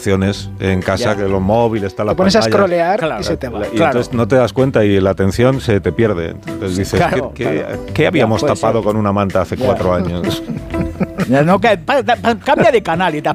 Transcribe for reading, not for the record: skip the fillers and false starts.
aplicaciones en casa, que los móviles, está la Te pones a pantalla, scrollear y se te va. y entonces no te das cuenta y la atención se te pierde. Entonces dices, ¿qué habíamos tapado con una manta hace 4 años? No, cambia de canal y te